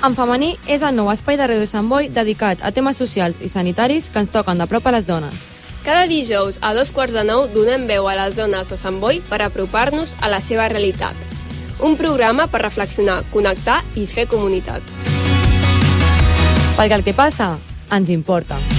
En femení és el nou espai de Ràdio Sant Boi dedicat a temes socials i sanitaris que ens toquen de prop a les dones. Cada dijous a 8:45 donem veu a les dones de Sant Boi per apropar-nos a la seva realitat. Un programa per reflexionar, connectar i fer comunitat. Perquè el que passa ens importa.